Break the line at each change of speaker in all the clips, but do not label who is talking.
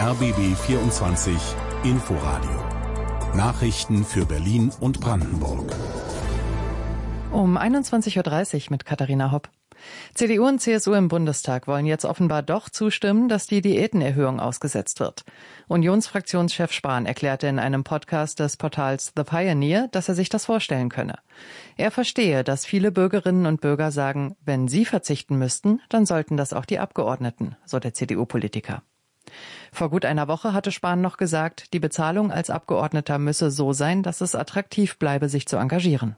RBB 24 Inforadio. Nachrichten für Berlin und Brandenburg.
Um 21.30 Uhr mit Katharina Hopp. CDU und CSU im Bundestag wollen jetzt offenbar doch zustimmen, dass die Diätenerhöhung ausgesetzt wird. Unionsfraktionschef Spahn erklärte in einem Podcast des Portals The Pioneer, dass er sich das vorstellen könne. Er verstehe, dass viele Bürgerinnen und Bürger sagen, wenn sie verzichten müssten, dann sollten das auch die Abgeordneten, so der CDU-Politiker. Vor gut einer Woche hatte Spahn noch gesagt, die Bezahlung als Abgeordneter müsse so sein, dass es attraktiv bleibe, sich zu engagieren.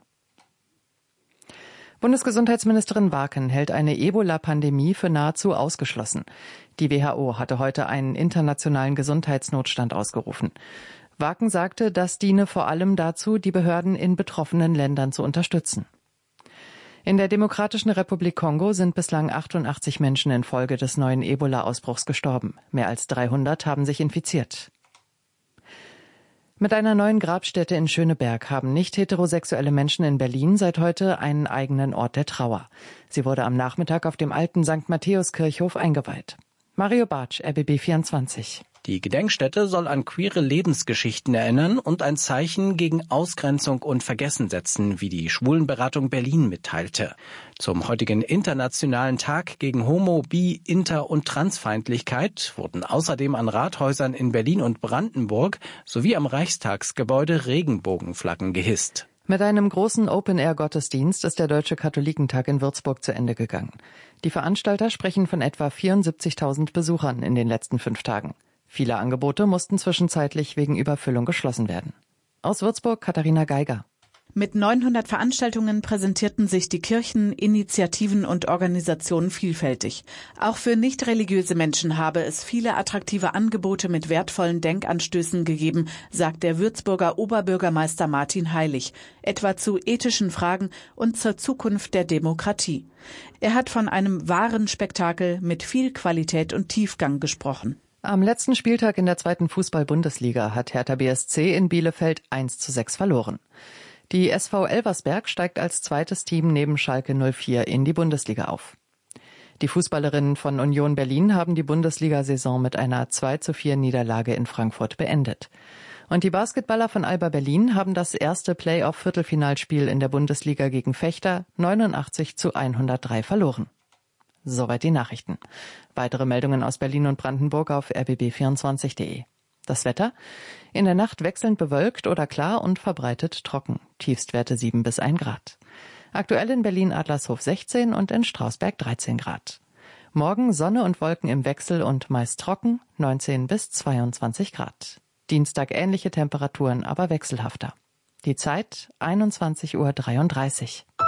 Bundesgesundheitsministerin Warken hält eine Ebola-Pandemie für nahezu ausgeschlossen. Die WHO hatte heute einen internationalen Gesundheitsnotstand ausgerufen. Warken sagte, das diene vor allem dazu, die Behörden in betroffenen Ländern zu unterstützen. In der Demokratischen Republik Kongo sind bislang 88 Menschen infolge des neuen Ebola-Ausbruchs gestorben. Mehr als 300 haben sich infiziert. Mit einer neuen Grabstätte in Schöneberg haben nicht heterosexuelle Menschen in Berlin seit heute einen eigenen Ort der Trauer. Sie wurde am Nachmittag auf dem alten St. Matthäus-Kirchhof eingeweiht. Mario Bartsch, RBB 24.
Die Gedenkstätte soll an queere Lebensgeschichten erinnern und ein Zeichen gegen Ausgrenzung und Vergessen setzen, wie die Schwulenberatung Berlin mitteilte. Zum heutigen Internationalen Tag gegen Homo-, Bi-, Inter- und Transfeindlichkeit wurden außerdem an Rathäusern in Berlin und Brandenburg sowie am Reichstagsgebäude Regenbogenflaggen gehisst.
Mit einem großen Open-Air-Gottesdienst ist der Deutsche Katholikentag in Würzburg zu Ende gegangen. Die Veranstalter sprechen von etwa 74.000 Besuchern in den letzten 5 Tagen. Viele Angebote mussten zwischenzeitlich wegen Überfüllung geschlossen werden. Aus Würzburg, Katharina Geiger.
Mit 900 Veranstaltungen präsentierten sich die Kirchen, Initiativen und Organisationen vielfältig. Auch für nicht-religiöse Menschen habe es viele attraktive Angebote mit wertvollen Denkanstößen gegeben, sagt der Würzburger Oberbürgermeister Martin Heilig, etwa zu ethischen Fragen und zur Zukunft der Demokratie. Er hat von einem wahren Spektakel mit viel Qualität und Tiefgang gesprochen.
Am letzten Spieltag in der 2. Fußball-Bundesliga hat Hertha BSC in Bielefeld 1:6 verloren. Die SV Elversberg steigt als zweites Team neben Schalke 04 in die Bundesliga auf. Die Fußballerinnen von Union Berlin haben die Bundesliga-Saison mit einer 2:4 Niederlage in Frankfurt beendet. Und die Basketballer von Alba Berlin haben das erste Play-off-Viertelfinalspiel in der Bundesliga gegen Vechta 89:103 verloren. Soweit die Nachrichten. Weitere Meldungen aus Berlin und Brandenburg auf rbb24.de. Das Wetter? In der Nacht wechselnd bewölkt oder klar und verbreitet trocken. Tiefstwerte 7 bis 1 Grad. Aktuell in Berlin-Adlershof 16 und in Strausberg 13 Grad. Morgen Sonne und Wolken im Wechsel und meist trocken, 19 bis 22 Grad. Dienstag ähnliche Temperaturen, aber wechselhafter. Die Zeit 21:33 Uhr.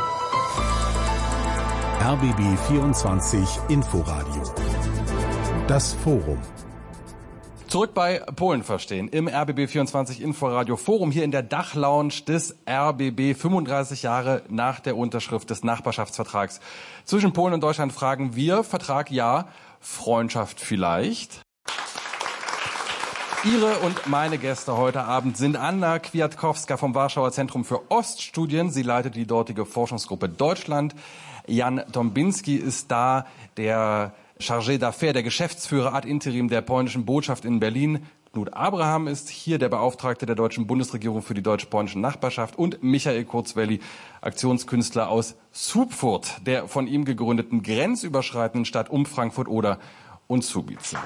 RBB 24 Inforadio. Das Forum.
Zurück bei Polen verstehen im RBB 24 Inforadio Forum hier in der Dachlounge des RBB 35 Jahre nach der Unterschrift des Nachbarschaftsvertrags zwischen Polen und Deutschland fragen wir, Vertrag ja, Freundschaft vielleicht. Ihre und meine Gäste heute Abend sind Anna Kwiatkowska vom Warschauer Zentrum für Oststudien. Sie leitet die dortige Forschungsgruppe Deutschland. Jan Dąbinski ist da, der Chargé d'Affaires, der Geschäftsführer ad interim der polnischen Botschaft in Berlin. Knut Abraham ist hier, der Beauftragte der deutschen Bundesregierung für die deutsch-polnische Nachbarschaft. Und Michael Kurzwelli, Aktionskünstler aus Supfurt, der von ihm gegründeten grenzüberschreitenden Stadt um Frankfurt (Oder) und Słubice.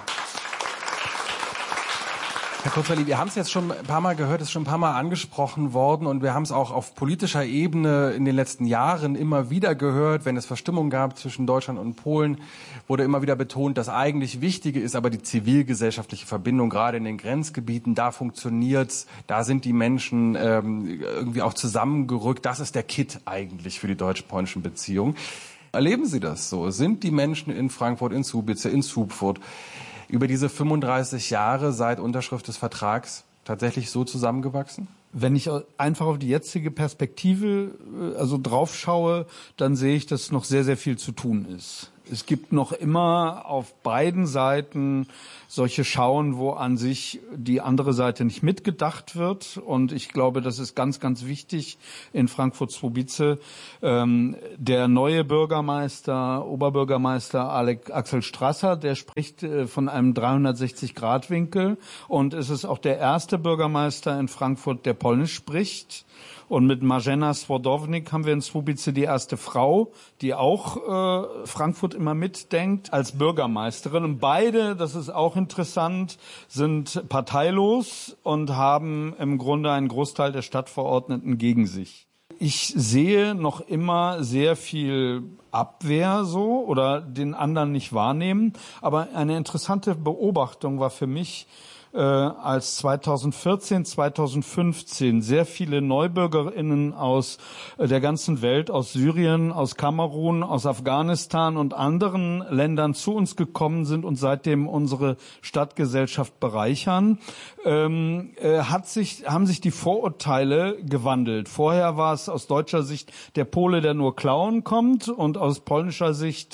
Herr Kurzwelli, wir haben es jetzt schon ein paar Mal gehört, es ist schon ein paar Mal angesprochen worden und wir haben es auch auf politischer Ebene in den letzten Jahren immer wieder gehört, wenn es Verstimmungen gab zwischen Deutschland und Polen, wurde immer wieder betont, das eigentlich Wichtige ist aber die zivilgesellschaftliche Verbindung, gerade in den Grenzgebieten, da funktioniert's, da sind die Menschen irgendwie auch zusammengerückt, das ist der Kitt eigentlich für die deutsch-polnischen Beziehungen. Erleben Sie das so? Sind die Menschen in Frankfurt, in Słubice, in Supfurt über diese 35 Jahre seit Unterschrift des Vertrags tatsächlich so zusammengewachsen?
Wenn ich einfach auf die jetzige Perspektive drauf schaue, dann sehe ich, dass noch sehr, sehr viel zu tun ist. Es gibt noch immer auf beiden Seiten solche Schauen, wo an sich die andere Seite nicht mitgedacht wird. Und ich glaube, das ist ganz, ganz wichtig in Frankfurt-Swobice. Der neue Bürgermeister, Oberbürgermeister Axel Strasser, der spricht von einem 360-Grad-Winkel. Und es ist auch der erste Bürgermeister in Frankfurt, der Polnisch spricht. Und mit Marzena Swodownik haben wir in Swobice die erste Frau, die auch Frankfurt immer mitdenkt, als Bürgermeisterin. Und beide, das ist auch interessant, sind parteilos und haben im Grunde einen Großteil der Stadtverordneten gegen sich. Ich sehe noch immer sehr viel Abwehr so oder den anderen nicht wahrnehmen. Aber eine interessante Beobachtung war für mich, als 2014, 2015 sehr viele NeubürgerInnen aus der ganzen Welt, aus Syrien, aus Kamerun, aus Afghanistan und anderen Ländern zu uns gekommen sind und seitdem unsere Stadtgesellschaft bereichern, haben sich die Vorurteile gewandelt. Vorher war es aus deutscher Sicht der Pole, der nur klauen kommt, und aus polnischer Sicht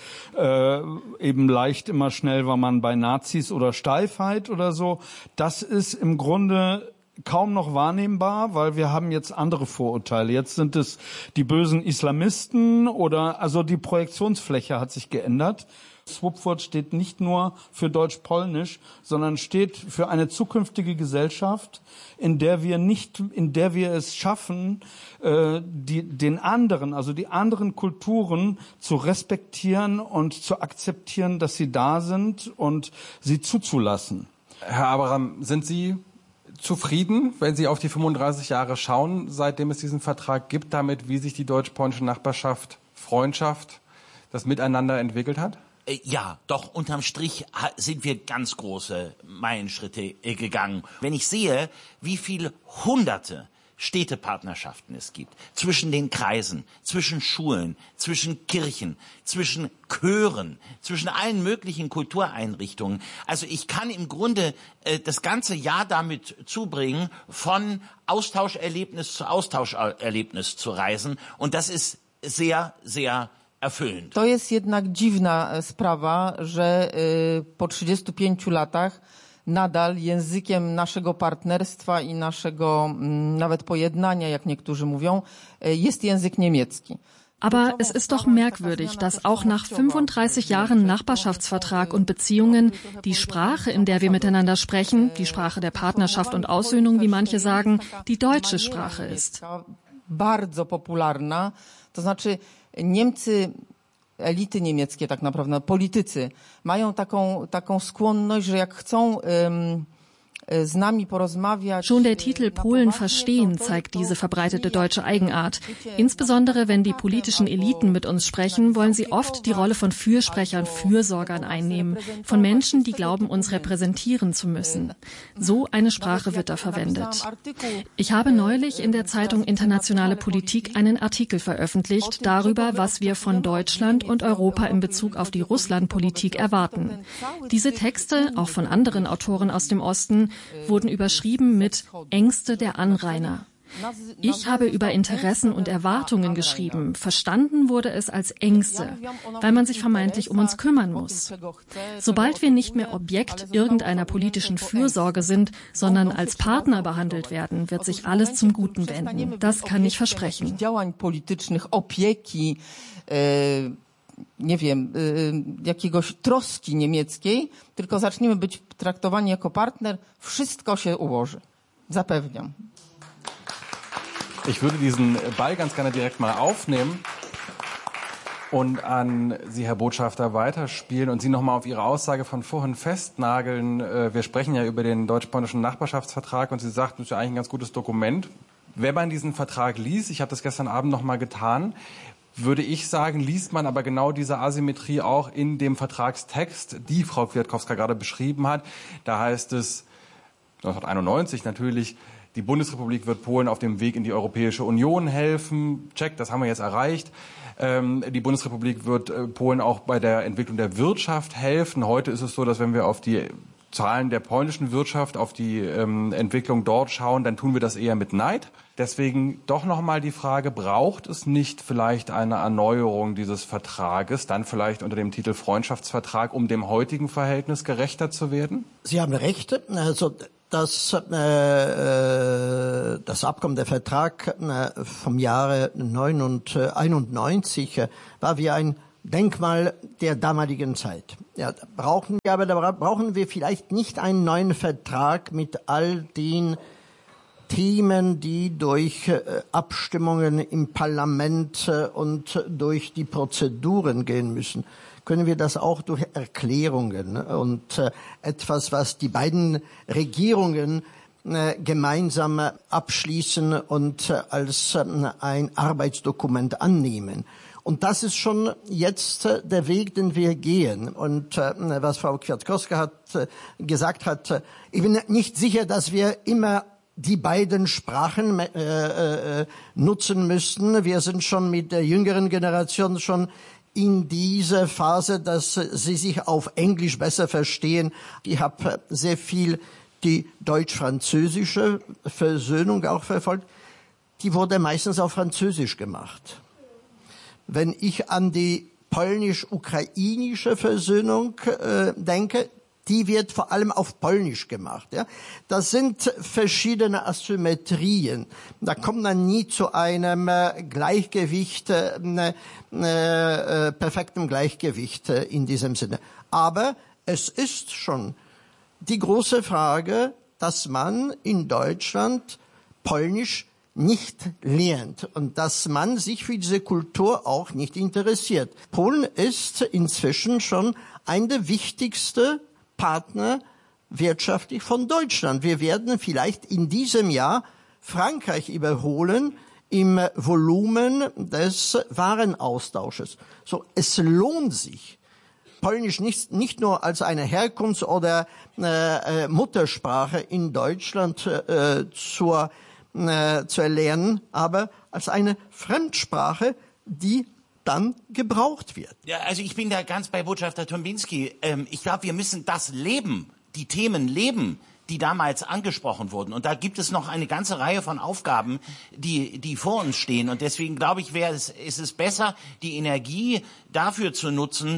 eben leicht immer schnell war man bei Nazis oder Steifheit oder so. Das ist im Grunde kaum noch wahrnehmbar, weil wir haben jetzt andere Vorurteile. Jetzt sind es die bösen Islamisten also die Projektionsfläche hat sich geändert. Swopfurt steht nicht nur für Deutsch-Polnisch, sondern steht für eine zukünftige Gesellschaft, in der wir es schaffen, den anderen, also die anderen Kulturen zu respektieren und zu akzeptieren, dass sie da sind und sie zuzulassen.
Herr Abraham, sind Sie zufrieden, wenn Sie auf die 35 Jahre schauen, seitdem es diesen Vertrag gibt, damit, wie sich die deutsch-polnische Nachbarschaft, Freundschaft, das Miteinander entwickelt hat?
Ja, doch unterm Strich sind wir ganz große Meilenschritte gegangen. Wenn ich sehe, wie viele Hunderte Städtepartnerschaften es gibt, zwischen den Kreisen, zwischen Schulen, zwischen Kirchen, zwischen Chören, zwischen allen möglichen Kultureinrichtungen. Also ich kann im Grunde das ganze Jahr damit zubringen, von Austauscherlebnis zu Austauscherlebnis zu reisen. Und das ist sehr, sehr erfüllend.
To jest jednak dziwna sprawa, że po 35 latach nadal językiem naszego partnerstwa i naszego nawet pojednania, jak niektórzy mówią, jest język niemiecki.
Aber es ist doch merkwürdig, dass auch nach 35 Jahren Nachbarschaftsvertrag und Beziehungen die Sprache, in der wir miteinander sprechen, die Sprache der Partnerschaft und Aussöhnung, wie manche sagen, die deutsche Sprache ist.
Bardzo popularna, to znaczy Niemcy, elity niemieckie tak naprawdę, politycy, mają taką skłonność, że jak chcą z nami porozmawiać.
Schon der Titel Polen verstehen zeigt diese verbreitete deutsche Eigenart. Insbesondere wenn die politischen Eliten mit uns sprechen, wollen sie oft die Rolle von Fürsprechern, Fürsorgern einnehmen, von Menschen, die glauben, uns repräsentieren zu müssen. So eine Sprache wird da verwendet. Ich habe neulich in der Zeitung Internationale Politik einen Artikel veröffentlicht darüber, was wir von Deutschland und Europa in Bezug auf die Russlandpolitik erwarten. Diese Texte, auch von anderen Autoren aus dem Osten, wurden überschrieben mit Ängste der Anrainer. Ich habe über Interessen und Erwartungen geschrieben. Verstanden wurde es als Ängste, weil man sich vermeintlich um uns kümmern muss. Sobald wir nicht mehr Objekt irgendeiner politischen Fürsorge sind, sondern als Partner behandelt werden, wird sich alles zum Guten wenden. Das kann ich versprechen.
Nie wiem, jakiegoś troski niemieckiej, tylko zaczniemy być traktowani jako partner, wszystko się ułoży. Zapewniam.
Ich würde diesen Ball ganz gerne direkt mal aufnehmen und an Sie, Herr Botschafter, weiterspielen und Sie nochmal auf Ihre Aussage von vorhin festnageln. Wir sprechen ja über den deutsch-polnischen Nachbarschaftsvertrag und Sie sagten, das ist ja eigentlich ein ganz gutes Dokument. Wenn man diesen Vertrag liest, ich habe das gestern Abend nochmal getan, würde ich sagen, liest man aber genau diese Asymmetrie auch in dem Vertragstext, die Frau Kwiatkowska gerade beschrieben hat. Da heißt es 1991 natürlich, die Bundesrepublik wird Polen auf dem Weg in die Europäische Union helfen. Check, das haben wir jetzt erreicht. Die Bundesrepublik wird Polen auch bei der Entwicklung der Wirtschaft helfen. Heute ist es so, dass wenn wir auf die Zahlen der polnischen Wirtschaft, auf die Entwicklung dort schauen, dann tun wir das eher mit Neid. Deswegen doch nochmal die Frage, braucht es nicht vielleicht eine Erneuerung dieses Vertrages, dann vielleicht unter dem Titel Freundschaftsvertrag, um dem heutigen Verhältnis gerechter zu werden?
Sie haben recht. Also das Abkommen, der Vertrag vom Jahre 1991 war wie ein Denkmal der damaligen Zeit. Ja, da brauchen wir vielleicht nicht einen neuen Vertrag mit all den Themen, die durch Abstimmungen im Parlament und durch die Prozeduren gehen müssen. Können wir das auch durch Erklärungen und etwas, was die beiden Regierungen gemeinsam abschließen und als ein Arbeitsdokument annehmen. Und das ist schon jetzt der Weg, den wir gehen. Und was Frau Kwiatkowska gesagt hat, ich bin nicht sicher, dass wir immer die beiden Sprachen nutzen müssen. Wir sind schon mit der jüngeren Generation schon in dieser Phase, dass sie sich auf Englisch besser verstehen. Ich habe sehr viel die deutsch-französische Versöhnung auch verfolgt. Die wurde meistens auf Französisch gemacht. Wenn ich an die polnisch-ukrainische Versöhnung denke, die wird vor allem auf Polnisch gemacht. Ja? Das sind verschiedene Asymmetrien. Da kommt man nie zu einem Gleichgewicht, perfektem Gleichgewicht in diesem Sinne. Aber es ist schon die große Frage, dass man in Deutschland Polnisch nicht lernt und dass man sich für diese Kultur auch nicht interessiert. Polen ist inzwischen schon einer der wichtigsten Partner wirtschaftlich von Deutschland. Wir werden vielleicht in diesem Jahr Frankreich überholen im Volumen des Warenaustausches. So, es lohnt sich, Polnisch nicht nur als eine Herkunfts- oder Muttersprache in Deutschland zu erlernen, aber als eine Fremdsprache, die dann gebraucht wird.
Ja, also ich bin da ganz bei Botschafter Tombinski. Ich glaube, wir müssen das leben, die Themen leben, die damals angesprochen wurden. Und da gibt es noch eine ganze Reihe von Aufgaben, die vor uns stehen. Und deswegen glaube ich, ist es besser, die Energie dafür zu nutzen,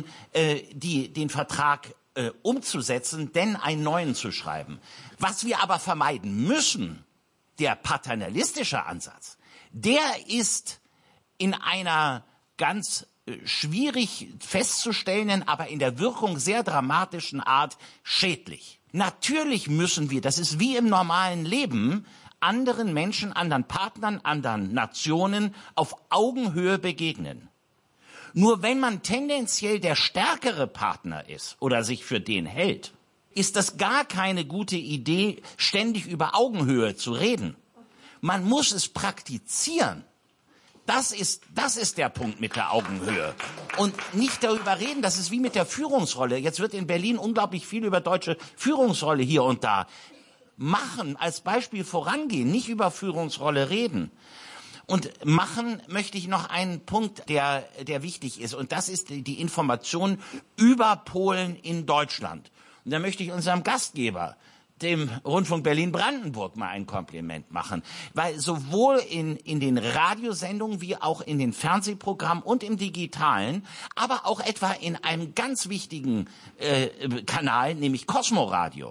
den Vertrag umzusetzen, denn einen neuen zu schreiben. Was wir aber vermeiden müssen, der paternalistische Ansatz, der ist in einer ganz schwierig festzustellenden, aber in der Wirkung sehr dramatischen Art schädlich. Natürlich müssen wir, das ist wie im normalen Leben, anderen Menschen, anderen Partnern, anderen Nationen auf Augenhöhe begegnen. Nur wenn man tendenziell der stärkere Partner ist oder sich für den hält, ist das gar keine gute Idee, ständig über Augenhöhe zu reden. Man muss es praktizieren. Das ist der Punkt mit der Augenhöhe. Und nicht darüber reden, das ist wie mit der Führungsrolle. Jetzt wird in Berlin unglaublich viel über deutsche Führungsrolle hier und da. Machen, als Beispiel vorangehen, nicht über Führungsrolle reden. Und machen möchte ich noch einen Punkt, der wichtig ist. Und das ist die Information über Polen in Deutschland. Und da möchte ich unserem Gastgeber, dem Rundfunk Berlin-Brandenburg, mal ein Kompliment machen. Weil sowohl in den Radiosendungen wie auch in den Fernsehprogrammen und im Digitalen, aber auch etwa in einem ganz wichtigen Kanal, nämlich Cosmo Radio,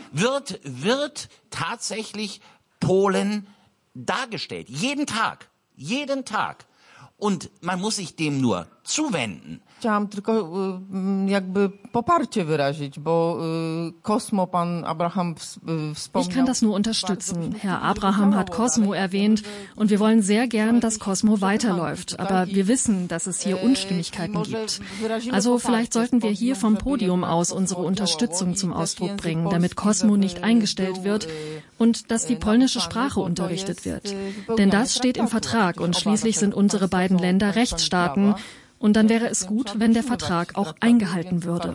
wird tatsächlich Polen dargestellt. Jeden Tag. Und man muss sich dem nur zuwenden.
Chciałam tylko jakby poparcie wyrazić, bo Cosmo, pan Abraham wspomniał.
Ich kann das nur unterstützen. Herr Abraham hat Cosmo erwähnt und wir wollen sehr gern, dass Cosmo weiterläuft. Aber wir wissen, dass es hier Unstimmigkeiten gibt. Also vielleicht sollten wir hier vom Podium aus unsere Unterstützung zum Ausdruck bringen, damit Cosmo nicht eingestellt wird und dass die polnische Sprache unterrichtet wird. Denn das steht im Vertrag und schließlich sind unsere beiden Länder Rechtsstaaten. Und dann wäre es gut, wenn der Vertrag auch eingehalten würde.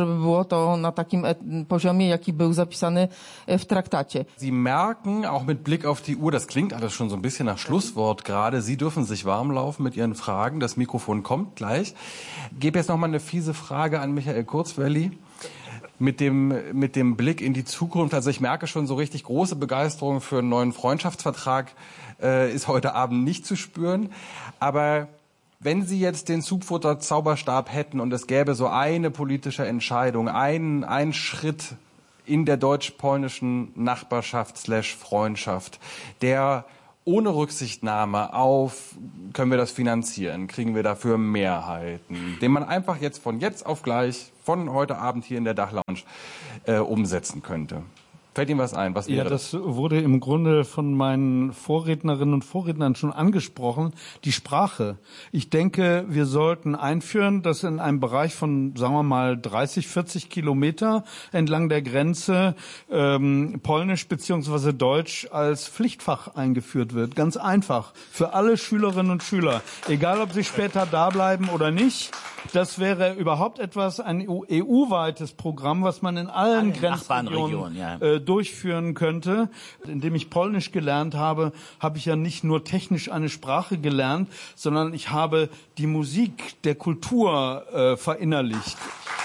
Sie merken, auch mit Blick auf die Uhr, das klingt alles schon so ein bisschen nach Schlusswort gerade. Sie dürfen sich warm laufen mit Ihren Fragen. Das Mikrofon kommt gleich. Ich gebe jetzt noch mal eine fiese Frage an Michael Kurzwelli. mit dem Blick in die Zukunft. Also ich merke schon, so richtig große Begeisterung für einen neuen Freundschaftsvertrag ist heute Abend nicht zu spüren. Aber wenn Sie jetzt den Zugfutter-Zauberstab hätten und es gäbe so eine politische Entscheidung, einen Schritt in der deutsch-polnischen Nachbarschaft / Freundschaft, der ohne Rücksichtnahme auf, können wir das finanzieren, kriegen wir dafür Mehrheiten, den man einfach jetzt von jetzt auf gleich, von heute Abend hier in der Dachlounge umsetzen könnte. Fällt Ihnen was ein? Was wäre das?
Das wurde im Grunde von meinen Vorrednerinnen und Vorrednern schon angesprochen, die Sprache. Ich denke, wir sollten einführen, dass in einem Bereich von, sagen wir mal, 30, 40 Kilometer entlang der Grenze Polnisch bzw. Deutsch als Pflichtfach eingeführt wird. Ganz einfach. Für alle Schülerinnen und Schüler. Egal, ob sie später da bleiben oder nicht. Das wäre überhaupt ein EU-weites Programm, was man in allen Grenzregionen durchführen könnte. Indem ich Polnisch gelernt habe, habe ich ja nicht nur technisch eine Sprache gelernt, sondern ich habe die Musik der Kultur verinnerlicht.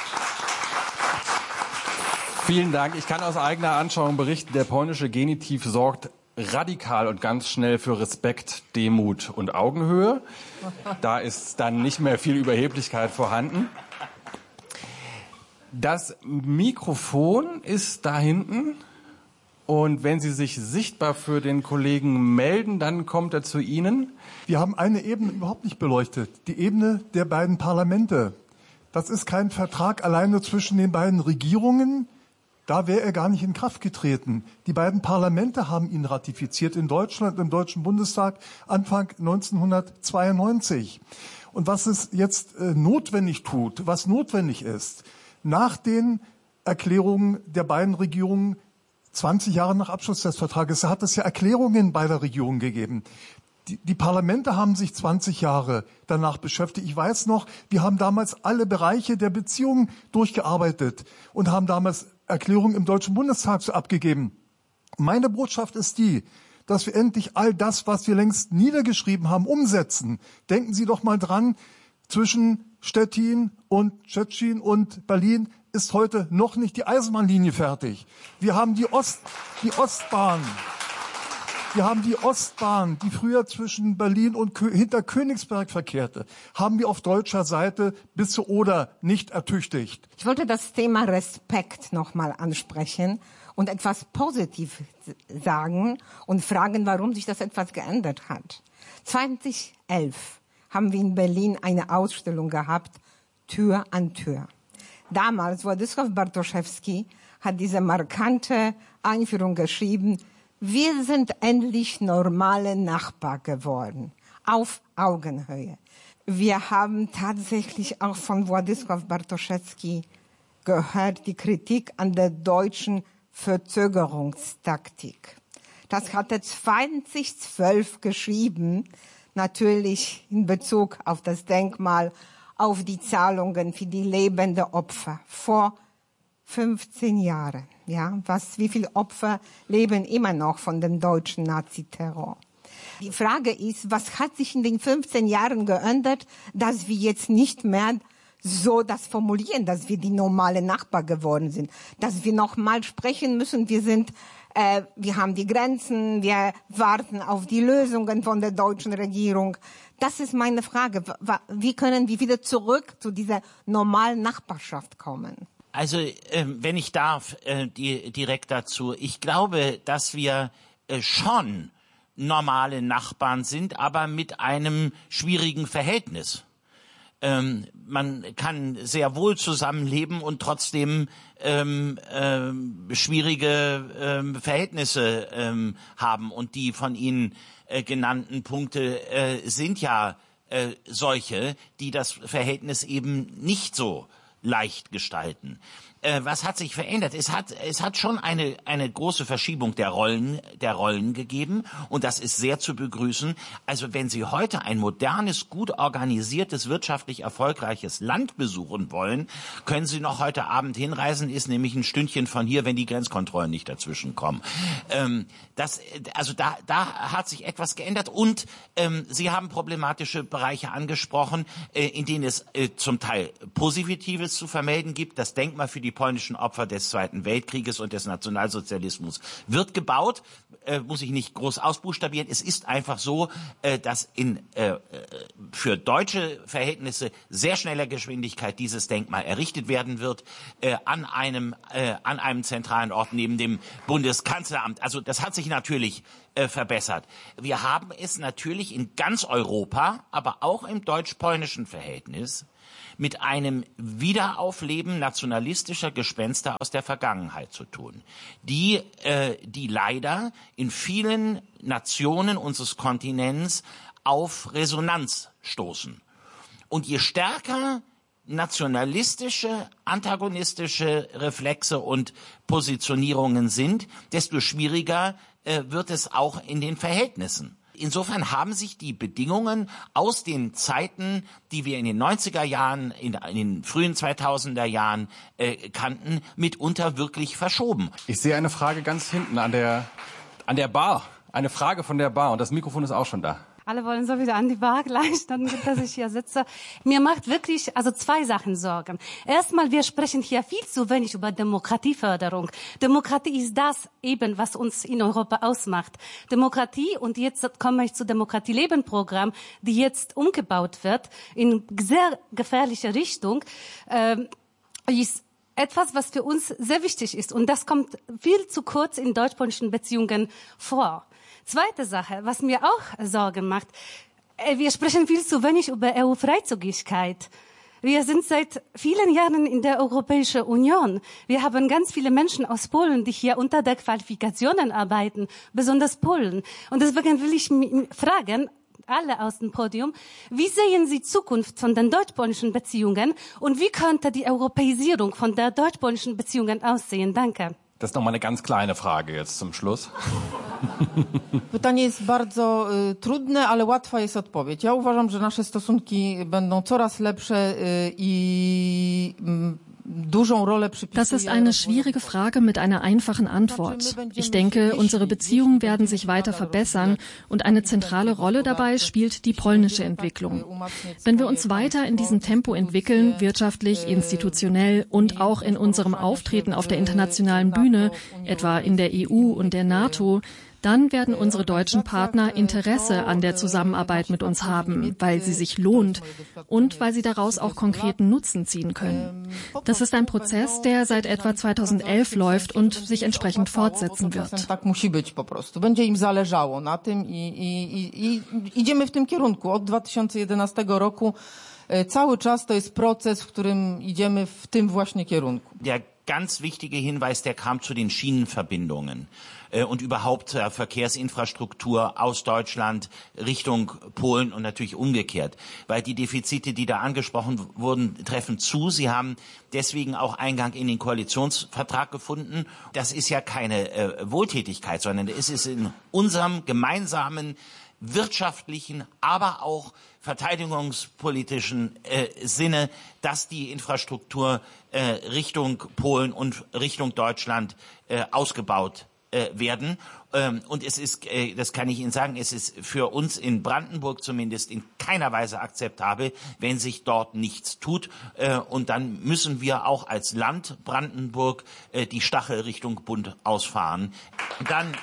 Vielen Dank. Ich kann aus eigener Anschauung berichten, der polnische Genitiv sorgt radikal und ganz schnell für Respekt, Demut und Augenhöhe. Da ist dann nicht mehr viel Überheblichkeit vorhanden. Das Mikrofon ist da hinten. Und wenn Sie sich sichtbar für den Kollegen melden, dann kommt er zu Ihnen.
Wir haben eine Ebene überhaupt nicht beleuchtet. Die Ebene der beiden Parlamente. Das ist kein Vertrag alleine zwischen den beiden Regierungen. Da wäre er gar nicht in Kraft getreten. Die beiden Parlamente haben ihn ratifiziert in Deutschland, im Deutschen Bundestag, Anfang 1992. Und was es jetzt notwendig tut, was notwendig ist, nach den Erklärungen der beiden Regierungen, 20 Jahre nach Abschluss des Vertrages, hat es ja Erklärungen beider Regierungen gegeben. Die Parlamente haben sich 20 Jahre danach beschäftigt. Ich weiß noch, wir haben damals alle Bereiche der Beziehungen durchgearbeitet und haben damals Erklärungen im Deutschen Bundestag so abgegeben. Meine Botschaft ist die, dass wir endlich all das, was wir längst niedergeschrieben haben, umsetzen. Denken Sie doch mal dran, zwischen Stettin und Szczecin und Berlin ist heute noch nicht die Eisenbahnlinie fertig. Wir haben die Ostbahn. Wir haben die Ostbahn, die früher zwischen Berlin und hinter Königsberg verkehrte, haben wir auf deutscher Seite bis zur Oder nicht ertüchtigt.
Ich wollte das Thema Respekt nochmal ansprechen und etwas positiv sagen und fragen, warum sich das etwas geändert hat. 2011 haben wir in Berlin eine Ausstellung gehabt, Tür an Tür. Damals, Władysław Bartoszewski hat diese markante Einführung geschrieben, wir sind endlich normale Nachbarn geworden, auf Augenhöhe. Wir haben tatsächlich auch von Władysław Bartoszewski gehört, die Kritik an der deutschen Verzögerungstaktik. Das hat er 2012 geschrieben, natürlich in Bezug auf das Denkmal, auf die Zahlungen für die lebenden Opfer vor 15 Jahren. Ja, wie viele Opfer leben immer noch von dem deutschen Naziterror? Die Frage ist, was hat sich in den 15 Jahren geändert, dass wir jetzt nicht mehr so das formulieren, dass wir die normale Nachbar geworden sind, dass wir noch mal sprechen müssen, wir haben die Grenzen, wir warten auf die Lösungen von der deutschen Regierung. Das ist meine Frage. Wie können wir wieder zurück zu dieser normalen Nachbarschaft kommen?
Also, wenn ich darf, direkt dazu. Ich glaube, dass wir schon normale Nachbarn sind, aber mit einem schwierigen Verhältnis. Man kann sehr wohl zusammenleben und trotzdem schwierige Verhältnisse haben. Und die von Ihnen genannten Punkte sind ja solche, die das Verhältnis eben nicht so leicht gestalten. Was hat sich verändert? Es hat schon eine große Verschiebung der Rollen gegeben und das ist sehr zu begrüßen. Also wenn Sie heute ein modernes, gut organisiertes, wirtschaftlich erfolgreiches Land besuchen wollen, können Sie noch heute Abend hinreisen, ist nämlich ein Stündchen von hier, wenn die Grenzkontrollen nicht dazwischen kommen. Da hat sich etwas geändert und Sie haben problematische Bereiche angesprochen, in denen es zum Teil Positives zu vermelden gibt. Das Denkmal für die polnischen Opfer des Zweiten Weltkrieges und des Nationalsozialismus wird gebaut. Muss ich nicht groß ausbuchstabieren. Es ist einfach so, dass für deutsche Verhältnisse sehr schneller Geschwindigkeit dieses Denkmal errichtet werden wird an einem zentralen Ort neben dem Bundeskanzleramt. Also das hat sich natürlich verbessert. Wir haben es natürlich in ganz Europa, aber auch im deutsch-polnischen Verhältnis mit einem Wiederaufleben nationalistischer Gespenster aus der Vergangenheit zu tun, die leider in vielen Nationen unseres Kontinents auf Resonanz stoßen. Und je stärker nationalistische, antagonistische Reflexe und Positionierungen sind, desto schwieriger wird es auch in den Verhältnissen. Insofern haben sich die Bedingungen aus den Zeiten, die wir in den 90er Jahren, in den frühen 2000er Jahren kannten, mitunter wirklich verschoben.
Ich sehe eine Frage ganz hinten an der Bar. Eine Frage von der Bar und das Mikrofon ist auch schon da.
Alle wollen so wieder an die Bar gleich, dann gut, dass ich hier sitze. Mir macht wirklich zwei Sachen Sorgen. Erstmal, wir sprechen hier viel zu wenig über Demokratieförderung. Demokratie ist das eben, was uns in Europa ausmacht. Demokratie, und jetzt komme ich zu Demokratie-Leben-Programm, die jetzt umgebaut wird in sehr gefährliche Richtung, ist etwas, was für uns sehr wichtig ist. Und das kommt viel zu kurz in deutsch-polnischen Beziehungen vor. Zweite Sache, was mir auch Sorgen macht, wir sprechen viel zu wenig über EU-Freizügigkeit. Wir sind seit vielen Jahren in der Europäischen Union. Wir haben ganz viele Menschen aus Polen, die hier unter der Qualifikationen arbeiten, besonders Polen. Und deswegen will ich fragen, alle aus dem Podium, wie sehen Sie Zukunft von den deutsch-polnischen Beziehungen und wie könnte die Europäisierung von der deutsch-polnischen Beziehungen aussehen? Danke.
Das ist noch mal eine ganz kleine Frage jetzt zum Schluss.
Pytanie jest bardzo trudne, ale łatwa jest odpowiedź. Ja uważam, że nasze stosunki będą coraz lepsze i
Das ist eine schwierige Frage mit einer einfachen Antwort. Ich denke, unsere Beziehungen werden sich weiter verbessern und eine zentrale Rolle dabei spielt die polnische Entwicklung. Wenn wir uns weiter in diesem Tempo entwickeln, wirtschaftlich, institutionell und auch in unserem Auftreten auf der internationalen Bühne, etwa in der EU und der NATO, dann werden unsere deutschen Partner Interesse an der Zusammenarbeit mit uns haben, weil sie sich lohnt und weil sie daraus auch konkreten Nutzen ziehen können. Das ist ein Prozess, der seit etwa 2011 läuft und sich entsprechend fortsetzen wird.
Tak musi być po prostu. Będzie im zależało na tym i idziemy w tym kierunku. Od 2011 roku cały czas to jest proces, w którym idziemy w tym właśnie kierunku.
Der ganz wichtige Hinweis, der kam zu den Schienenverbindungen und überhaupt Verkehrsinfrastruktur aus Deutschland Richtung Polen und natürlich umgekehrt. Weil die Defizite, die da angesprochen wurden, treffen zu. Sie haben deswegen auch Eingang in den Koalitionsvertrag gefunden. Das ist ja keine Wohltätigkeit, sondern es ist in unserem gemeinsamen wirtschaftlichen, aber auch verteidigungspolitischen Sinne, dass die Infrastruktur Richtung Polen und Richtung Deutschland ausgebaut werden. Und es ist, das kann ich Ihnen sagen, es ist für uns in Brandenburg zumindest in keiner Weise akzeptabel, wenn sich dort nichts tut. Und dann müssen wir auch als Land Brandenburg die Stachel Richtung Bund ausfahren. Dann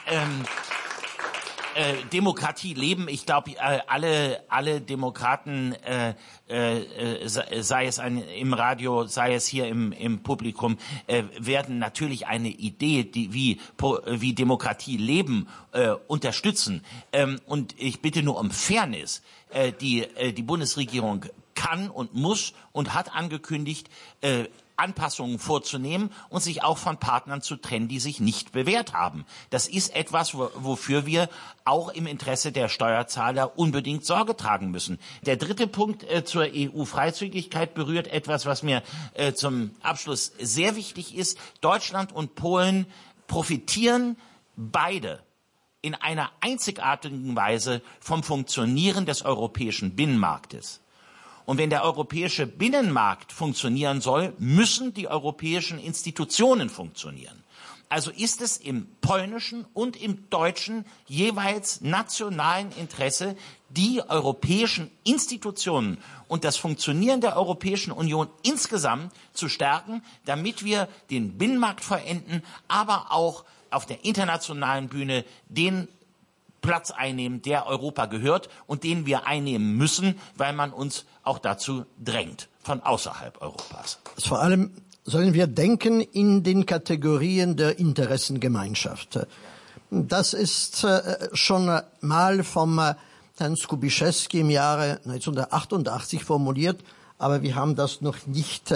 Demokratie leben. Ich glaube, alle Demokraten, sei es im Radio, sei es hier im Publikum, werden natürlich eine Idee, wie Demokratie leben, unterstützen. Und ich bitte nur um Fairness. Die Bundesregierung kann und muss und hat angekündigt, Anpassungen vorzunehmen und sich auch von Partnern zu trennen, die sich nicht bewährt haben. Das ist etwas, wofür wir auch im Interesse der Steuerzahler unbedingt Sorge tragen müssen. Der dritte Punkt zur EU-Freizügigkeit berührt etwas, was mir zum Abschluss sehr wichtig ist. Deutschland und Polen profitieren beide in einer einzigartigen Weise vom Funktionieren des europäischen Binnenmarktes. Und wenn der europäische Binnenmarkt funktionieren soll, müssen die europäischen Institutionen funktionieren. Also ist es im polnischen und im deutschen jeweils nationalen Interesse, die europäischen Institutionen und das Funktionieren der Europäischen Union insgesamt zu stärken, damit wir den Binnenmarkt vollenden, aber auch auf der internationalen Bühne den Platz einnehmen, der Europa gehört und den wir einnehmen müssen, weil man uns auch dazu drängt, von außerhalb Europas.
Vor allem sollen wir denken in den Kategorien der Interessengemeinschaft. Das ist schon mal vom Herrn Skubiszewski im Jahre 1988 formuliert, aber wir haben das noch nicht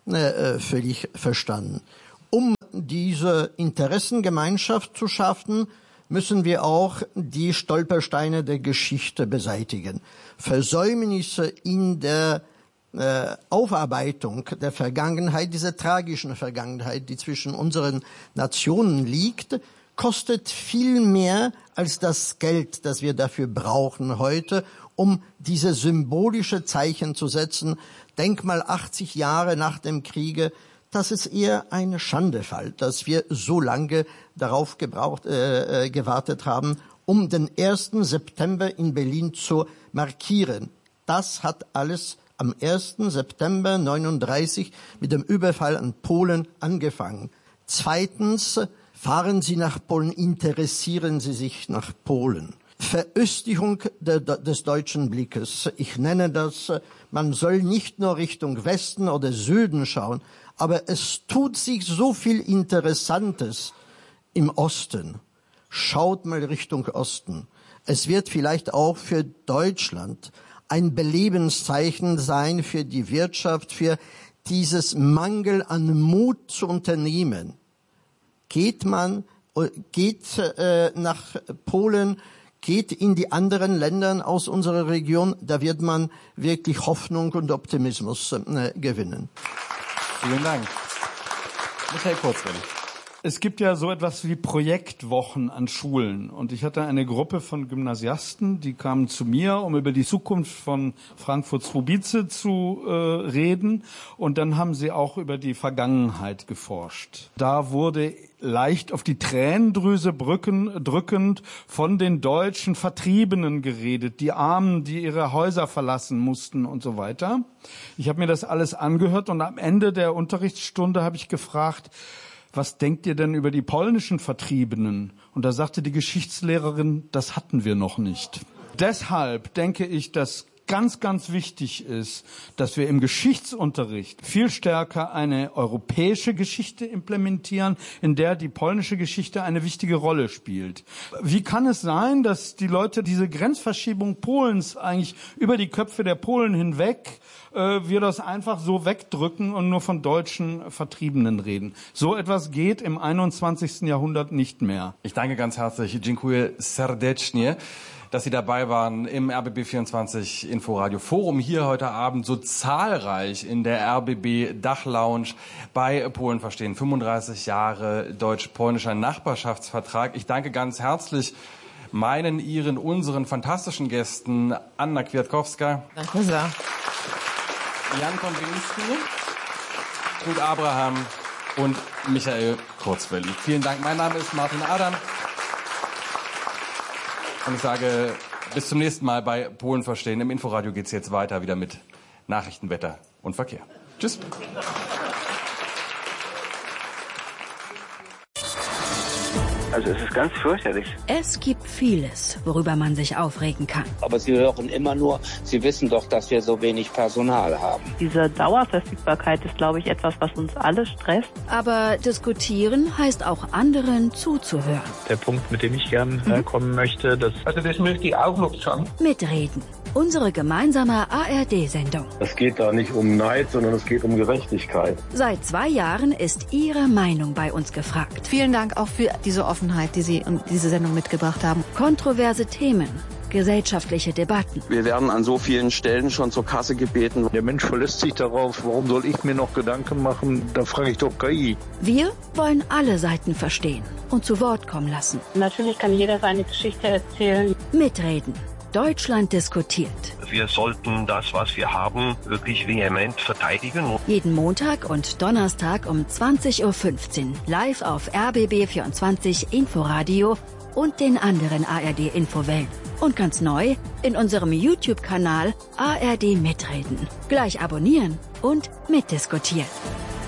völlig verstanden. Um diese Interessengemeinschaft zu schaffen, müssen wir auch die Stolpersteine der Geschichte beseitigen. Versäumnisse in der Aufarbeitung der Vergangenheit, dieser tragischen Vergangenheit, die zwischen unseren Nationen liegt, kostet viel mehr als das Geld, das wir dafür brauchen heute, um diese symbolische Zeichen zu setzen. Denk mal 80 Jahre nach dem Kriege, das ist eher ein Schandefall, dass wir so lange darauf gewartet haben, um den 1. September in Berlin zu markieren. Das hat alles am 1. September 1939 mit dem Überfall an Polen angefangen. Zweitens, fahren Sie nach Polen, interessieren Sie sich nach Polen. Veröstlichung des deutschen Blickes. Ich nenne das, man soll nicht nur Richtung Westen oder Süden schauen, aber es tut sich so viel Interessantes im Osten. Schaut mal Richtung Osten. Es wird vielleicht auch für Deutschland ein Belebenszeichen sein für die Wirtschaft, für dieses Mangel an Mut zu unternehmen. Geht nach Polen, geht in die anderen Länder aus unserer Region, da wird man wirklich Hoffnung und Optimismus gewinnen.
Vielen Dank. Michael Kurzwelle.
Es gibt ja so etwas wie Projektwochen an Schulen. Und ich hatte eine Gruppe von Gymnasiasten, die kamen zu mir, um über die Zukunft von Frankfurt-Swobice zu reden. Und dann haben sie auch über die Vergangenheit geforscht. Da wurde leicht auf die Tränendrüse drückend von den deutschen Vertriebenen geredet, die Armen, die ihre Häuser verlassen mussten und so weiter. Ich habe mir das alles angehört und am Ende der Unterrichtsstunde habe ich gefragt, was denkt ihr denn über die polnischen Vertriebenen? Und da sagte die Geschichtslehrerin, das hatten wir noch nicht. Deshalb denke ich, dass ganz, ganz wichtig ist, dass wir im Geschichtsunterricht viel stärker eine europäische Geschichte implementieren, in der die polnische Geschichte eine wichtige Rolle spielt. Wie kann es sein, dass die Leute diese Grenzverschiebung Polens eigentlich über die Köpfe der Polen hinweg wir das einfach so wegdrücken und nur von deutschen Vertriebenen reden? So etwas geht im 21. Jahrhundert nicht mehr.
Ich danke ganz herzlich. Dziękuję serdecznie, dass Sie dabei waren im RBB24 Inforadio Forum hier heute Abend, so zahlreich in der RBB Dachlounge bei Polen verstehen. 35 Jahre deutsch-polnischer Nachbarschaftsvertrag. Ich danke ganz herzlich meinen, Ihren, unseren fantastischen Gästen Anna Kwiatkowska.
Danke sehr.
Jan Konwinski, Ruth Abraham und Michael Kurzwelle. Vielen Dank. Mein Name ist Martin Adam. Und ich sage bis zum nächsten Mal bei Polen verstehen. Im Inforadio geht es jetzt weiter wieder mit Nachrichten, Wetter und Verkehr. Tschüss.
Also es ist ganz fürchterlich.
Es gibt vieles, worüber man sich aufregen kann.
Aber Sie hören immer nur, Sie wissen doch, dass wir so wenig Personal haben.
Diese Dauerverfügbarkeit ist, glaube ich, etwas, was uns alle stresst.
Aber diskutieren heißt auch anderen zuzuhören.
Der Punkt, mit dem ich gern kommen möchte, das möchte ich auch noch sagen.
Mitreden. Unsere gemeinsame ARD-Sendung.
Es geht da nicht um Neid, sondern es geht um Gerechtigkeit.
Seit 2 Jahren ist Ihre Meinung bei uns gefragt.
Vielen Dank auch für diese Offenheit, die Sie und diese Sendung mitgebracht haben.
Kontroverse Themen, gesellschaftliche Debatten.
Wir werden an so vielen Stellen schon zur Kasse gebeten.
Der Mensch verlässt sich darauf, warum soll ich mir noch Gedanken machen? Da frage ich doch KI.
Wir wollen alle Seiten verstehen und zu Wort kommen lassen.
Natürlich kann jeder seine Geschichte erzählen.
Mitreden. Deutschland diskutiert.
Wir sollten das, was wir haben, wirklich vehement verteidigen.
Jeden Montag und Donnerstag um 20:15 Uhr live auf RBB24 Inforadio und den anderen ARD-Infowellen. Und ganz neu in unserem YouTube-Kanal ARD Mitreden. Gleich abonnieren und mitdiskutieren.